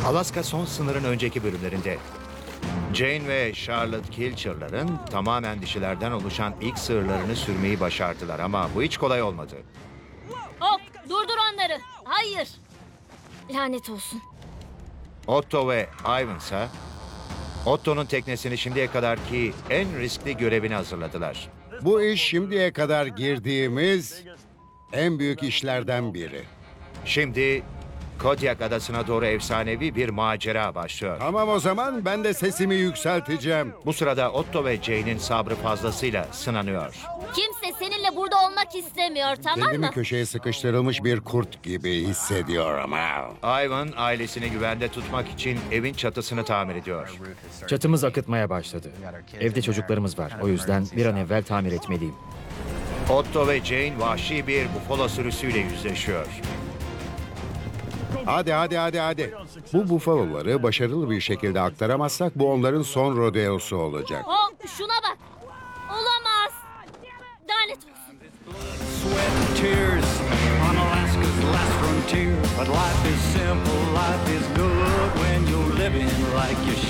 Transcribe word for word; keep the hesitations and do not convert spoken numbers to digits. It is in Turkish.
Alaska son sınırın önceki bölümlerinde Jane ve Charlotte Kilcher'ların tamamen dişilerden oluşan ilk sığırlarını sürmeyi başardılar ama bu hiç kolay olmadı. Hop, durdur onları. Hayır. Lanet olsun. Otto ve Ivan ise Otto'nun teknesini şimdiye kadarki en riskli görevini hazırladılar. Bu iş şimdiye kadar girdiğimiz en büyük işlerden biri. Şimdi Kodiak Adası'na doğru efsanevi bir macera başlıyor. Tamam, o zaman ben de sesimi yükselteceğim. Bu sırada Otto ve Jane'in sabrı fazlasıyla sınanıyor. Kimse seninle burada olmak istemiyor, tamam Kendimi mı? köşeye sıkıştırılmış bir kurt gibi hissediyorum. Ivan ailesini güvende tutmak için evin çatısını tamir ediyor. Çatımız akıtmaya başladı. Evde çocuklarımız var. O yüzden bir an evvel tamir etmeliyim. Otto ve Jane vahşi bir bufalo sürüsüyle yüzleşiyor. Hadi hadi hadi hadi. Bu bufaloları başarılı bir şekilde aktaramazsak bu onların son rodeosu olacak. Hop, şuna bak. Olamaz. Lanet olsun. Sweat and tears on Alaska's last frontier. But life is simple, life is good when you're living like you should.